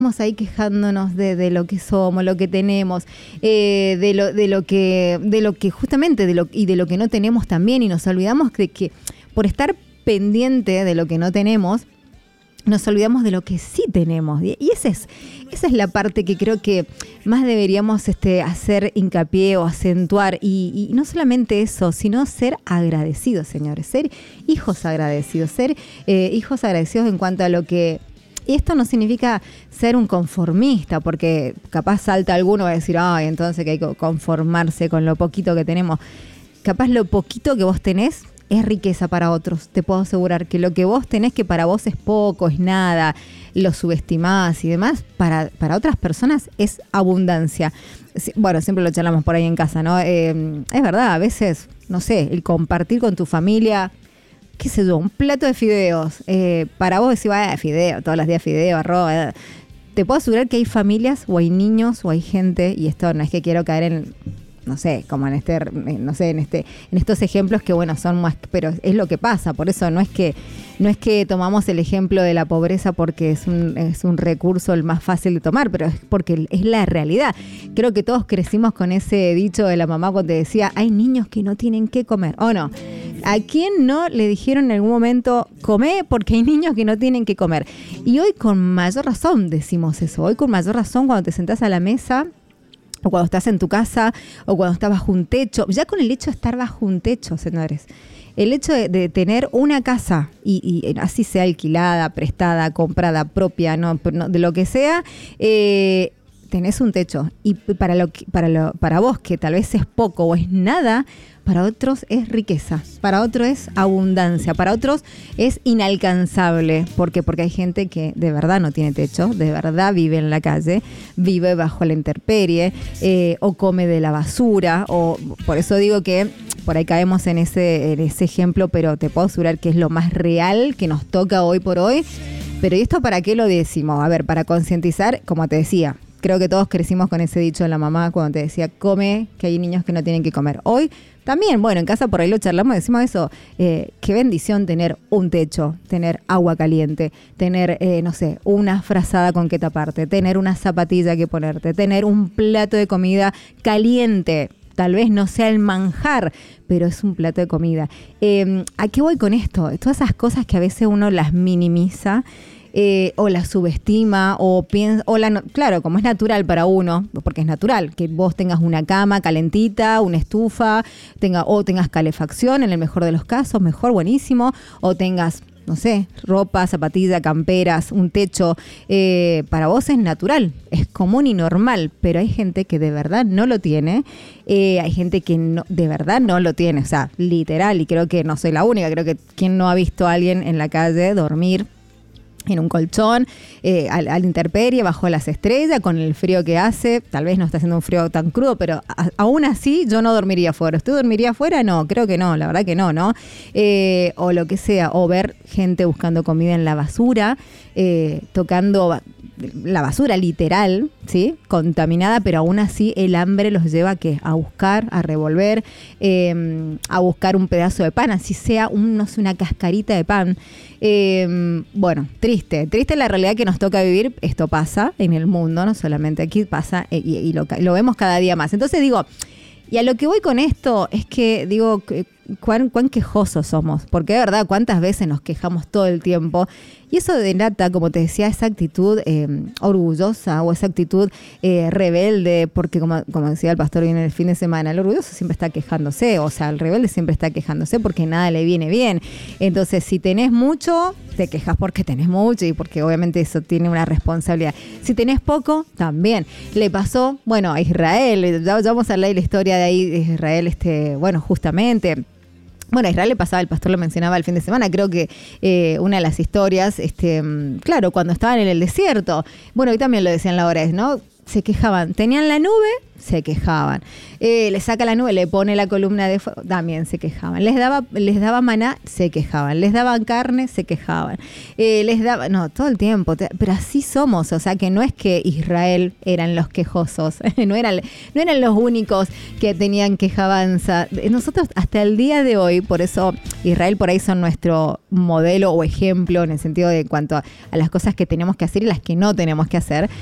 Estamos ahí quejándonos de lo que somos, lo que tenemos, de lo que justamente de lo que no tenemos también, y nos olvidamos de que por estar pendiente de lo que no tenemos, nos olvidamos de lo que sí tenemos. Y esa es la parte que creo que más deberíamos hacer hincapié o acentuar. Y no solamente eso, sino ser agradecidos, señores. Ser hijos agradecidos. Ser hijos agradecidos en cuanto a lo que... Y esto no significa ser un conformista, porque capaz salta alguno y va a decir, ay, entonces que hay que conformarse con lo poquito que tenemos. Capaz lo poquito que vos tenés es riqueza para otros. Te puedo asegurar que lo que vos tenés, que para vos es poco, es nada, lo subestimás y demás, para otras personas es abundancia. Bueno, siempre lo charlamos por ahí en casa, ¿no? Es verdad, a veces, no sé, el compartir con tu familia, qué sé yo, un plato de fideos. Para vos decís, fideo, todos los días fideo, arroz. Te puedo asegurar que hay familias o hay niños o hay gente, y esto no es que quiero caer en... no sé, como en estos ejemplos que bueno, son más, pero es lo que pasa. Por eso no es que tomamos el ejemplo de la pobreza porque es un recurso el más fácil de tomar, pero es porque es la realidad. Creo que todos crecimos con ese dicho de la mamá cuando te decía, hay niños que no tienen qué comer, ¿o no? ¿A quién no le dijeron en algún momento, comé porque hay niños que no tienen qué comer? Y hoy con mayor razón decimos eso. Hoy con mayor razón cuando te sentás a la mesa, o cuando estás en tu casa, o cuando estás bajo un techo. Ya con el hecho de estar bajo un techo, señores. El hecho de tener una casa, y así sea alquilada, prestada, comprada, propia, no de lo que sea, tenés un techo. Y para vos, que tal vez es poco o es nada, para otros es riqueza, para otros es abundancia, para otros es inalcanzable. ¿Por qué? Porque hay gente que de verdad no tiene techo, de verdad vive en la calle, vive bajo la intemperie, o come de la basura, o por eso digo que por ahí caemos en ese ejemplo, pero te puedo asegurar que es lo más real que nos toca hoy por hoy. Pero ¿y esto para qué lo decimos? A ver, para concientizar, como te decía, creo que todos crecimos con ese dicho de la mamá cuando te decía, come, que hay niños que no tienen que comer. Hoy también, bueno, en casa por ahí lo charlamos, decimos eso, qué bendición tener un techo, tener agua caliente, tener, no sé, una frazada con que taparte, tener una zapatilla que ponerte, tener un plato de comida caliente. Tal vez no sea el manjar, pero es un plato de comida. ¿A qué voy con esto? Todas esas cosas que a veces uno las minimiza, o la subestima, o piensa, claro, como es natural para uno, porque es natural que vos tengas una cama calentita, una estufa, tengas calefacción en el mejor de los casos, mejor, buenísimo, o tengas, no sé, ropa, zapatilla, camperas, un techo, para vos es natural, es común y normal, pero hay gente que de verdad no lo tiene, hay gente que no, de verdad no lo tiene, o sea, literal, y creo que no soy la única, creo que quien no ha visto a alguien en la calle dormir en un colchón, a la intemperie, bajo las estrellas, con el frío que hace. Tal vez no está haciendo un frío tan crudo, pero aún así yo no dormiría afuera. ¿Usted dormiría afuera? No, creo que no, la verdad que no, ¿no? O lo que sea, o ver gente buscando comida en la basura, tocando la basura literal, ¿sí? Contaminada, pero aún así el hambre los lleva a buscar, a revolver, a buscar un pedazo de pan, así sea no sé, una cascarita de pan. Bueno, triste la realidad que nos toca vivir. Esto pasa en el mundo, no solamente aquí pasa, y lo vemos cada día más. Entonces digo, y a lo que voy con esto es que digo, cuán quejosos somos, porque de verdad cuántas veces nos quejamos todo el tiempo, y eso denota, como te decía, esa actitud orgullosa, o esa actitud rebelde, porque como decía el pastor bien el fin de semana, el orgulloso siempre está quejándose, o sea, el rebelde siempre está quejándose porque nada le viene bien. Entonces, si tenés mucho, te quejas porque tenés mucho, y porque obviamente eso tiene una responsabilidad. Si tenés poco, también. Le pasó, bueno, a Israel, ya vamos a hablar de la historia de ahí de Israel, bueno, justamente. Bueno, a Israel le pasaba, el pastor lo mencionaba el fin de semana, creo que una de las historias, claro, cuando estaban en el desierto, bueno, hoy también lo decían la hora, ¿no? se quejaban. Tenían la nube, se quejaban. Le saca la nube, le pone la columna de fuego, también se quejaban. Les daba maná, se quejaban. Les daban carne, se quejaban. No, todo el tiempo. Pero así somos, o sea que no es que Israel eran los quejosos, no eran los únicos que tenían quejabanza. Nosotros hasta el día de hoy, por eso Israel por ahí son nuestro modelo o ejemplo en el sentido de cuanto a las cosas que tenemos que hacer y las que no tenemos que hacer.